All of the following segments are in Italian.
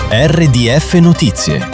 RDF Notizie.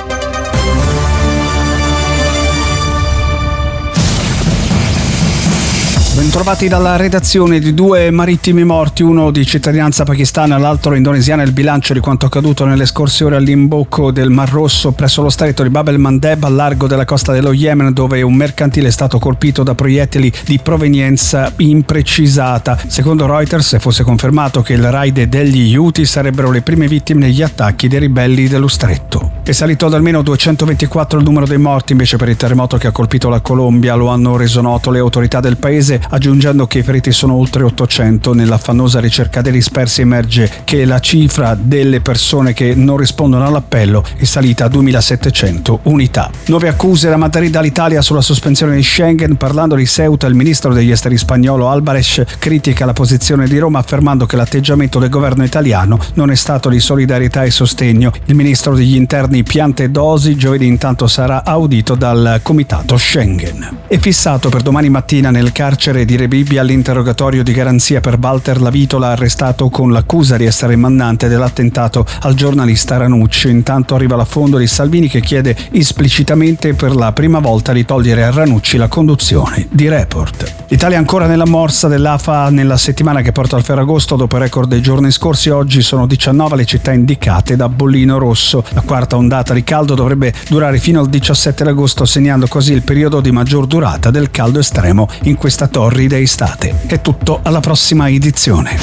Bentrovati dalla redazione. Di due marittimi morti, uno di cittadinanza pakistana e l'altro indonesiana, il bilancio di quanto accaduto nelle scorse ore all'imbocco del Mar Rosso presso lo stretto di Bab el-Mandeb al largo della costa dello Yemen, dove un mercantile è stato colpito da proiettili di provenienza imprecisata. Secondo Reuters, se fosse confermato che il raid degli Houthi sarebbero le prime vittime degli attacchi dei ribelli dello stretto. È salito ad almeno 224 il numero dei morti invece per il terremoto che ha colpito la Colombia, lo hanno reso noto le autorità del paese, aggiungendo che i feriti sono oltre 800. Nell'affannosa ricerca dei dispersi emerge che la cifra delle persone che non rispondono all'appello è salita a 2700 unità. Nuove accuse da Madrid all'Italia sulla sospensione di Schengen. Parlando di Ceuta, il ministro degli esteri spagnolo Álvarez critica la posizione di Roma, affermando che l'atteggiamento del governo italiano non è stato di solidarietà e sostegno. Il ministro degli interni Piantedosi giovedì intanto sarà audito dal comitato Schengen. È fissato per domani mattina nel carcere di Rebibbia l'interrogatorio di garanzia per Walter Lavitola, arrestato con l'accusa di essere mandante dell'attentato al giornalista Ranucci. Intanto arriva l'affondo di Salvini, che chiede esplicitamente per la prima volta di togliere a Ranucci la conduzione di Report. L'Italia ancora nella morsa dell'AFA nella settimana che porta al Ferragosto. Dopo il record dei giorni scorsi, oggi sono 19 le città indicate da bollino rosso. La quarta ondata di caldo dovrebbe durare fino al 17 agosto, segnando così il periodo di maggior durata del caldo estremo in questa torrida estate. È tutto, alla prossima edizione.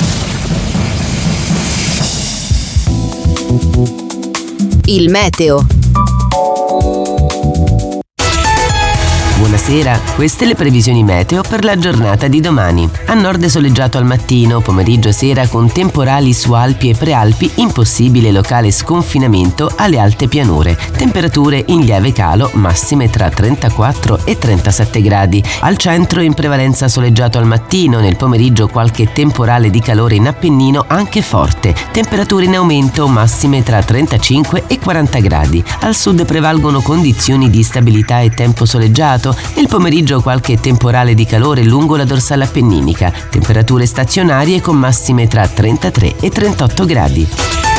Il meteo. Buonasera, queste le previsioni meteo per la giornata di domani. A nord soleggiato al mattino, pomeriggio e sera con temporali su Alpi e Prealpi, impossibile locale sconfinamento alle alte pianure. Temperature in lieve calo, massime tra 34 e 37 gradi. Al centro in prevalenza soleggiato al mattino, nel pomeriggio qualche temporale di calore in Appennino anche forte. Temperature in aumento, massime tra 35 e 40 gradi. Al sud prevalgono condizioni di stabilità e tempo soleggiato. Nel pomeriggio qualche temporale di calore lungo la dorsale appenninica, temperature stazionarie con massime tra 33 e 38 gradi.